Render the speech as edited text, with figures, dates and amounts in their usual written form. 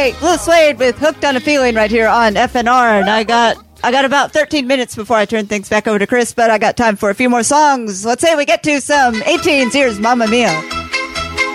Lil Suede with Hooked on a Feeling right here on FNR, and I got about 13 minutes before I turn things back over to Chris, but I got time for a few more songs. Let's say we get to some 18s. Here's Mamma Mia.